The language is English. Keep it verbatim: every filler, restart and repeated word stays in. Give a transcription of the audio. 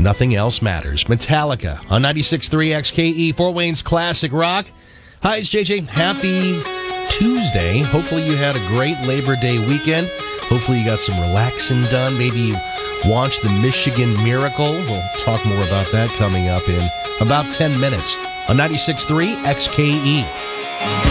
Nothing Else Matters. Metallica on ninety-six point three X K E, Fort Wayne's Classic Rock. Hi, it's J J. Happy Tuesday. Hopefully you had a great Labor Day weekend. Hopefully you got some relaxing done. Maybe you watched the Michigan Miracle. We'll talk more about that coming up in about ten minutes on ninety-six point three X K E.